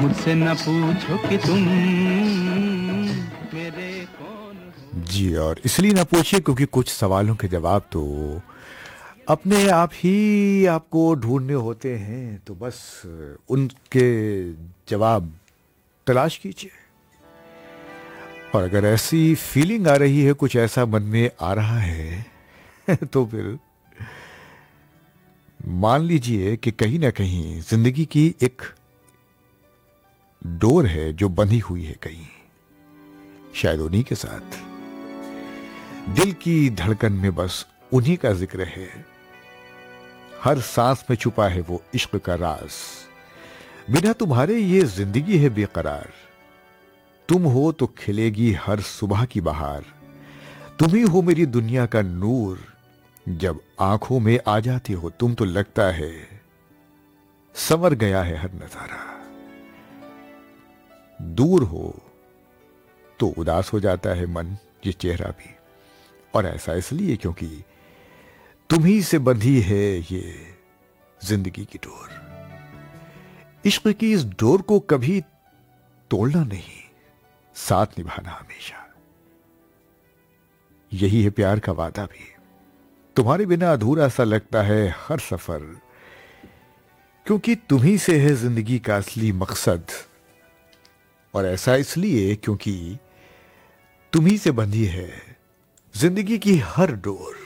मुझसे न पूछो कि तुम मेरे कौन हो। जी, और इसलिए ना पूछिए क्योंकि कुछ सवालों के जवाब तो अपने आप ही आपको ढूंढने होते हैं, तो बस उनके जवाब तलाश कीजिए। और अगर ऐसी फीलिंग आ रही है, कुछ ऐसा मन में आ रहा है तो फिर मान लीजिए कि कहीं ना कहीं जिंदगी की एक डोर है जो बंधी हुई है कहीं, शायद उन्हीं के साथ। दिल की धड़कन में बस उन्हीं का जिक्र है, हर सांस में छुपा है वो इश्क का राज। बिना तुम्हारे ये जिंदगी है बेकरार, तुम हो तो खिलेगी हर सुबह की बहार। तुम ही हो मेरी दुनिया का नूर, जब आंखों में आ जाती हो तुम तो लगता है संवर गया है हर नजारा। दूर हो तो उदास हो जाता है मन, ये चेहरा भी। और ऐसा इसलिए क्योंकि तुम्ही से बंधी है ये जिंदगी की डोर। इश्क की इस डोर को कभी तोड़ना नहीं, साथ निभाना हमेशा। यही है प्यार का वादा भी। तुम्हारे बिना अधूरा सा लगता है हर सफर, क्योंकि तुम्ही से है जिंदगी का असली मकसद। और ऐसा इसलिए क्योंकि तुम्ही से बंधी है जिंदगी की हर डोर।